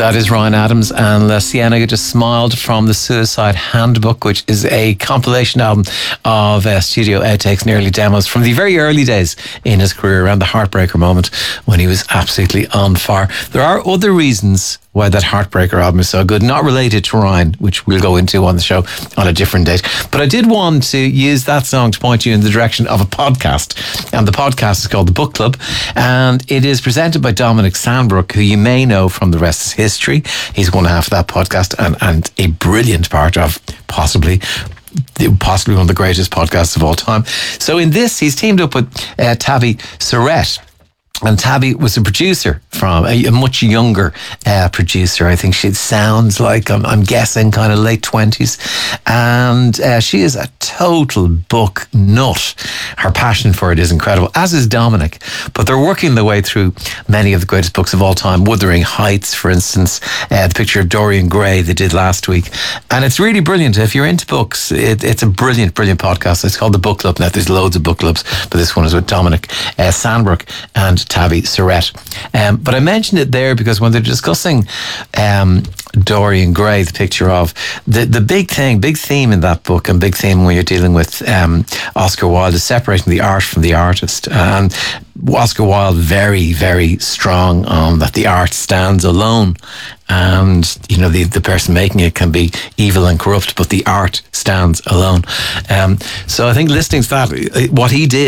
That is Ryan Adams, and La Ciénaga just smiled from the Suicide Handbook, which is a compilation album of studio outtakes and early demos from the very early days in his career, around the Heartbreaker moment when he was absolutely on fire. There are other reasons why that Heartbreaker album is so good, not related to Ryan, which we'll go into on the show on a different date. But I did want to use that song to point you in the direction of a podcast. And the podcast is called The Book Club. And it is presented by Dominic Sandbrook, who you may know from The Rest is History. He's one half of that podcast and a brilliant part of possibly one of the greatest podcasts of all time. So in this, he's teamed up with Tavi Surrett. And Tabby was a producer from a much younger producer. I think she sounds like, I'm guessing, kind of late 20s. And she is a total book nut. Her passion for it is incredible, as is Dominic. But they're working their way through many of the greatest books of all time. Wuthering Heights, for instance, the picture of Dorian Gray they did last week. And it's really brilliant. If you're into books, it's a brilliant, brilliant podcast. It's called The Book Club. Now, there's loads of book clubs, but this one is with Dominic Sandbrook and Tavi Surrett. But I mentioned it there because when they're discussing Dorian Gray, the picture of the big theme in that book, and big theme when you're dealing with Oscar Wilde, is separating the art from the artist. And Oscar Wilde very, very strong on that the art stands alone, and you know the person making it can be evil and corrupt, but the art stands alone. So I think listening to that, what he did